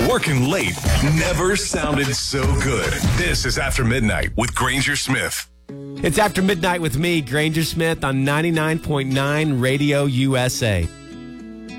Working late never sounded so good. This is After Midnight with Granger Smith. It's After Midnight with me, Granger Smith, on 99.9 Radio USA.